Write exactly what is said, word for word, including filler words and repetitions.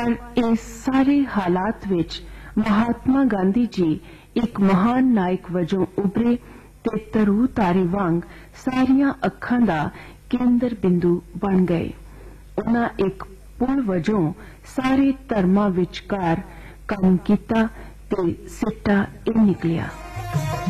पर इस सारे हालात विच महात्मा गांधी जी एक महान नायक वजों उभरे ते तरू तारे वांग सारियां अखां दा केंद्र बिंदु बन गए। उन्हां एक पुल वजों सारे धर्मां विचकार काम कीता ते सिट्टा इह निकलिया।